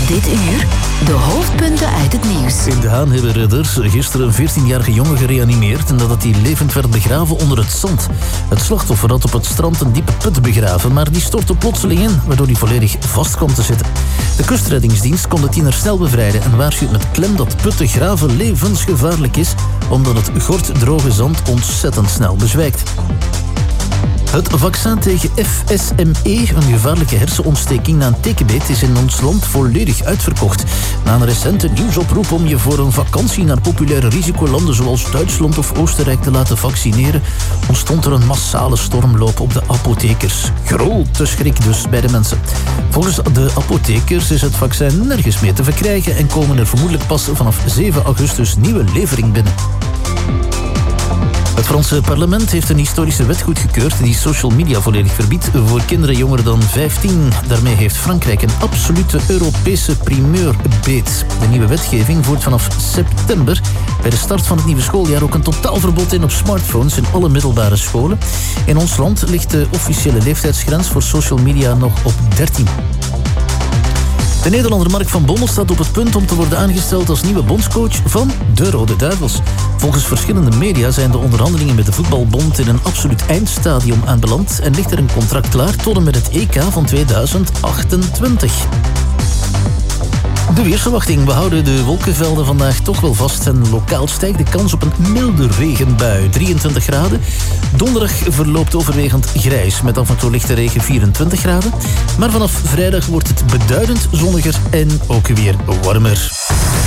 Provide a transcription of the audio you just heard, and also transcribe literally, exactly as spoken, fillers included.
Dit uur de hoofdpunten uit het nieuws. In De Haan hebben redders gisteren een veertienjarige jongen gereanimeerd nadat hij levend werd begraven onder het zand. Het slachtoffer had op het strand een diepe put begraven, maar die stortte plotseling in, waardoor hij volledig vast kwam te zitten. De kustreddingsdienst kon de tiener snel bevrijden en waarschuwt met klem dat putten graven levensgevaarlijk is, omdat het gorddroge zand ontzettend snel bezwijkt. Het vaccin tegen F S M E, een gevaarlijke hersenontsteking na een tekenbeet, is in ons land volledig uitverkocht. Na een recente nieuwsoproep om je voor een vakantie naar populaire risicolanden zoals Duitsland of Oostenrijk te laten vaccineren, ontstond er een massale stormloop op de apothekers. Grote schrik dus bij de mensen. Volgens de apothekers is het vaccin nergens meer te verkrijgen en komen er vermoedelijk pas vanaf zeven augustus nieuwe levering binnen. Het Franse parlement heeft een historische wet goedgekeurd die social media volledig verbiedt voor kinderen jonger dan vijftien. Daarmee heeft Frankrijk een absolute Europese primeur beet. De nieuwe wetgeving voert vanaf september bij de start van het nieuwe schooljaar ook een totaalverbod in op smartphones in alle middelbare scholen. In ons land ligt de officiële leeftijdsgrens voor social media nog op dertien. De Nederlander Mark van Bommel staat op het punt om te worden aangesteld als nieuwe bondscoach van de Rode Duivels. Volgens verschillende media zijn de onderhandelingen met de voetbalbond in een absoluut eindstadium aanbeland en ligt er een contract klaar tot en met het E K van tweeduizend achtentwintig. De weersverwachting. We houden de wolkenvelden vandaag toch wel vast en lokaal stijgt de kans op een milde regenbui. drieëntwintig graden. Donderdag verloopt overwegend grijs met af en toe lichte regen, vierentwintig graden. Maar vanaf vrijdag wordt het beduidend zonniger en ook weer warmer.